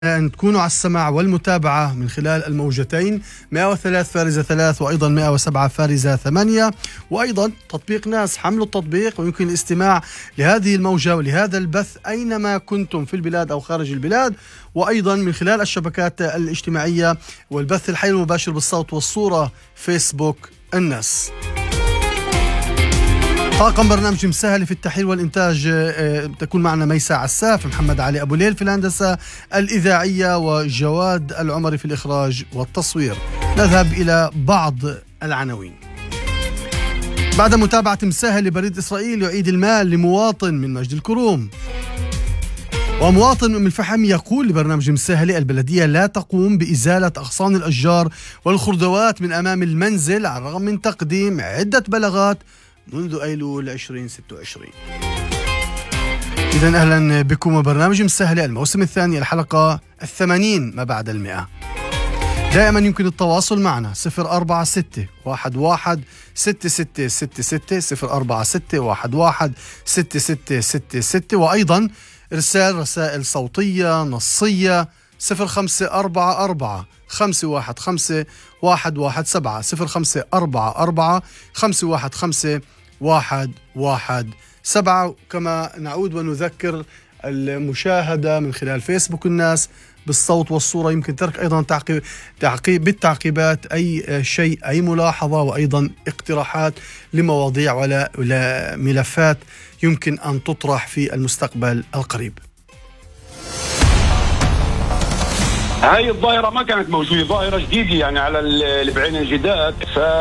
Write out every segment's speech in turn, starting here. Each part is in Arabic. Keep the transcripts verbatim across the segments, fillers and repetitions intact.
أن تكونوا على السمع والمتابعة من خلال الموجتين مئة وثلاثة فارزة ثلاث وأيضا مئة وسبعة فارزة ثمانية، وأيضا تطبيق ناس. حملوا التطبيق ويمكن الاستماع لهذه الموجة ولهذا البث أينما كنتم في البلاد أو خارج البلاد، وأيضا من خلال الشبكات الاجتماعية والبث الحي المباشر بالصوت والصورة فيسبوك الناس. طاقم برنامج مسهل في التحرير والإنتاج تكون معنا ميساء عساف، محمد علي أبو ليل في الهندسة الإذاعية، وجواد العمري في الإخراج والتصوير. نذهب إلى بعض العناوين. بعد متابعة مسهل لبريد إسرائيل يعيد المال لمواطن من مجد الكروم. ومواطن من الفحم يقول لبرنامج مسهل البلدية لا تقوم بإزالة أغصان الأشجار والخردوات من أمام المنزل على الرغم من تقديم عدة بلاغات منذ أيلول ألفين وستة وعشرين. إذن أهلا بكم وبرنامج مسهل الموسم الثاني الحلقة الثمانين ما بعد المئة. دائما يمكن التواصل معنا صفر أربعة ستة واحد واحد ستة ستة ستة ستة صفر أربعة ستة واحد واحد ستة ستة ستة ستة، وأيضا إرسال رسائل صوتية نصية صفر خمسة أربعة أربعة خمسة واحد خمسة واحد واحد سبعة صفر خمسة أربعة أربعة خمسة واحد خمسة واحد واحد سبعة. كما نعود ونذكر المشاهدة من خلال فيسبوك الناس بالصوت والصورة. يمكن ترك أيضا تعقيب تعقيب بالتعقيبات أي شيء، أي ملاحظة، وأيضا اقتراحات لمواضيع ولا, ولا ملفات يمكن أن تطرح في المستقبل القريب. هاي الظاهرة ما كانت موجودة، ظاهرة جديدة يعني على اللي بعين الجداد،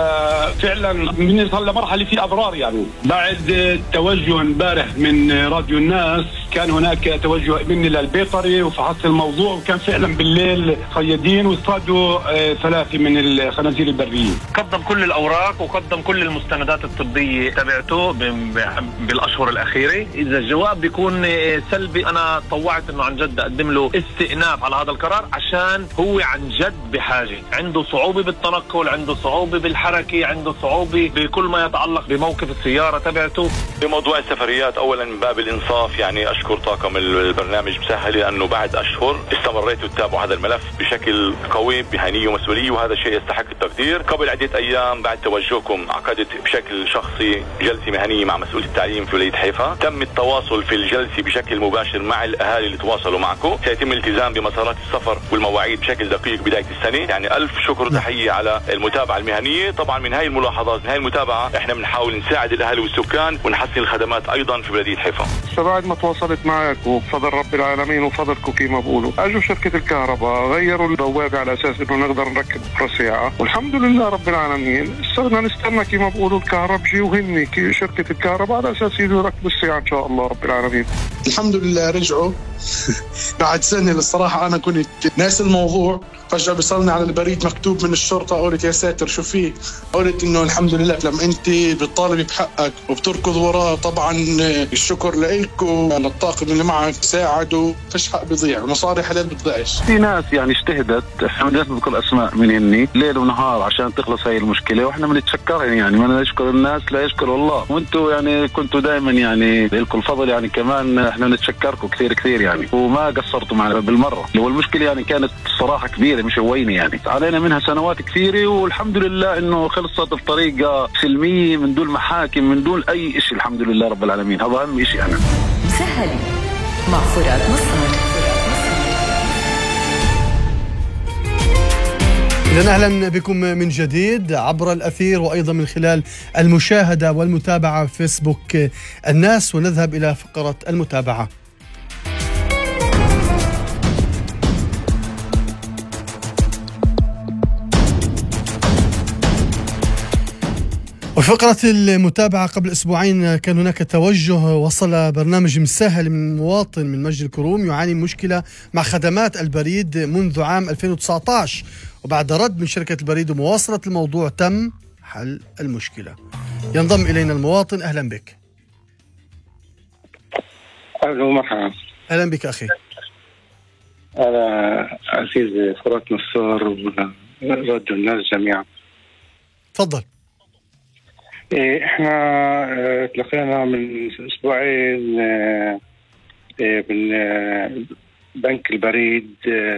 ففعلا بنوصل لمرحلة في أضرار. يعني بعد التوجه امبارح من راديو الناس كان هناك توجه مني للبيطري وفحصت الموضوع، وكان فعلا بالليل صيادين واصطادوا ثلاثة من الخنازير البرية. قدم كل الأوراق وقدم كل المستندات الطبية تبعته بالأشهر الأخيرة. إذا الجواب بيكون سلبي أنا طوعت إنه عن جد أقدم له استئناف على هذا القرار، عشان هو عن جد بحاجة، عنده صعوبة بالتنقل، عنده صعوبة بالحركة، عنده صعوبة بكل ما يتعلق بموقف السيارة تبعته. بموضوع السفريات أولا من باب الإنصاف يعني أشكر طاقم البرنامج مسهل لأنه بعد أشهر استمريتوا تتابعوا هذا الملف بشكل قوي بهنية ومسؤولية، وهذا الشيء يستحق التقدير. قبل عدة أيام بعد توجهكم عقدت بشكل شخصي جلسة مهنية مع مسؤول التعليم في ولاية حيفا. تم التواصل في الجلسة بشكل مباشر مع الأهالي اللي تواصلوا معكم. سيتم الالتزام بمسارات السفر والمواعيد بشكل دقيق بداية السنة. يعني ألف شكر وتحية على المتابعة المهنية. طبعا من هاي الملاحظات، من هاي المتابعة احنا بنحاول نساعد الأهالي والسكان ونحسن الخدمات أيضا في بلدية حيفا. بعد ما تواصلت معك وبفضل رب العالمين وفضلكم كما بقولوا، اجوا شركة الكهرباء غيروا البوابة على اساس انه نقدر نركب ساعة، والحمد لله رب العالمين صرنا نستنى كما بقولوا الكهرباء جي وهني شركة الكهرباء على اساس يجوا يركبوا الساعة ان شاء الله رب العالمين. الحمد لله رجعوا بعد سنة. الصراحة أنا كنت ناس الموضوع، فجأة بيصلني على البريد مكتوب من الشرطة، قلت يا ساتر شو فيه؟ قلت إنه الحمد لله لما أنت بتطالب بحقك وبتركض وراه طبعا الشكر لإلكم للطاقم اللي معك ساعدوا، فيش حق بيضيع، مصاري حلال بتضيعش. في ناس يعني اجتهدت، احنا بدنا نذكر أسماء من هني ليل ونهار عشان تخلص هاي المشكلة، وإحنا بنتشكرهم. يعني ما نشكر الناس لا يشكر الله، وأنتوا يعني كنتوا دائما يعني لكم الفضل، يعني كمان إحنا نتشكركم كثير كثير يعني، وما قصرتوا معنا بالمرة. والمشكلة يعني كانت صراحة كبيرة مش هوينة، يعني علينا منها سنوات كثيرة، والحمد لله إنه خلصت بطريقة سلمية من دون محاكم من دون أي إشي، الحمد لله رب العالمين. هذا أهم إشي. أنا مسهل مع فرات نصر. إذن أهلا بكم من جديد عبر الأثير وأيضا من خلال المشاهدة والمتابعة في فيسبوك الناس، ونذهب إلى فقرة المتابعة. وفقرة المتابعة قبل أسبوعين كان هناك توجه وصل برنامج مسهل من مواطن من مجد الكروم يعاني من مشكلة مع خدمات البريد منذ عام ألفين وتسعة عشر، وبعد رد من شركة البريد ومواصلة الموضوع تم حل المشكلة. ينضم إلينا المواطن. أهلا بك. أهلا ومرحبا. أهلا بك أخي. أنا عزيز فرات نصار ورد الناس جميعا. تفضل. احنا تلقينا من اسبوعين من بنك البريد